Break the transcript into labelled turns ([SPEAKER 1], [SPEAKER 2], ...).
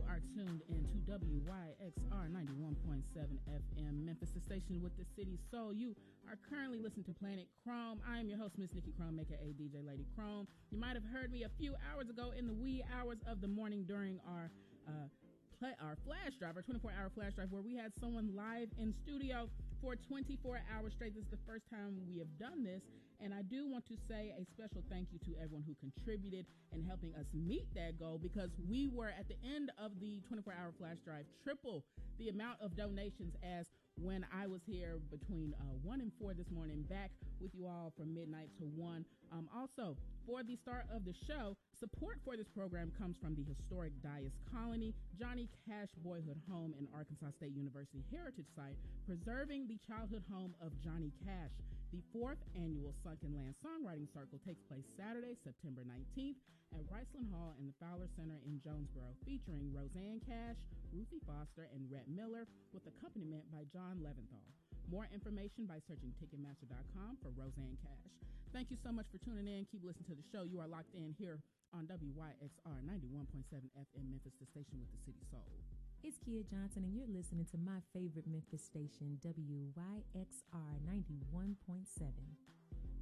[SPEAKER 1] are tuned in to WYXR 91.7 FM, Memphis, the station with the city soul. You are currently listening to Planet Chrome. I am your host, Miss Nikki Chrome, aka DJ Lady Chrome. You might have heard me a few hours ago in the wee hours of the morning during our flash drive, our 24-hour flash drive, where we had someone live in studio for 24 hours straight. This is the first time we have done this, and I do want to say a special thank you to everyone who contributed in helping us meet that goal, because we were at the end of the 24-hour flash drive triple the amount of donations as when I was here between 1 and 4 this morning, back with you all from midnight to 1. Also, for the start of the show, support for this program comes from the historic Dias Colony, Johnny Cash Boyhood Home, and Arkansas State University Heritage Site, preserving the childhood home of Johnny Cash. The 4th annual Sunken Land Songwriting Circle takes place Saturday, September 19th at Riceland Hall in the Fowler Center in Jonesboro, featuring Roseanne Cash, Ruthie Foster, and Rhett Miller, with accompaniment by John Leventhal. More information by searching Ticketmaster.com for Roseanne Cash. Thank you so much for tuning in. Keep listening to the show. You are locked in here on WYXR 91.7 FM, Memphis, the station with the city soul.
[SPEAKER 2] It's Kia Johnson, and you're listening to my favorite Memphis station, WYXR 91.7.